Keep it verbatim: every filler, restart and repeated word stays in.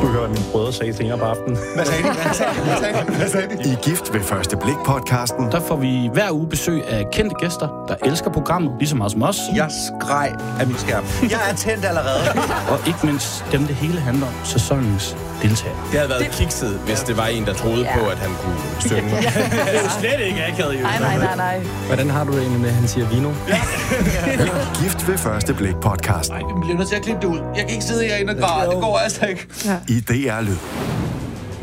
skulle høre mine brødre sige senere på aftenen. Hvad sagde de? Hvad sagde de? Hvad sagde de? Hvad sagde de? I Gift ved første blik-podcasten. Der får vi hver uge besøg af kendte gæster, der elsker programmet, ligesom meget som os. Jeg skreg af min skærm. Jeg er tændt allerede. Og ikke mindst dem, det hele handler om, sæsonens deltager. Det havde været kikset, hvis det var en, der troede ja. på, at han kunne synge. Det er jo slet ikke akavet, jo. Nej, nej, nej, nej. Hvordan har du det egentlig med, at han siger vino? Hør Gift ved første blik-podcasten. Nej, vi bliver nødt til at klippe det ud. Jeg kan ikke sidde herinde og græde. Det går altså ikke. I D R Lyd.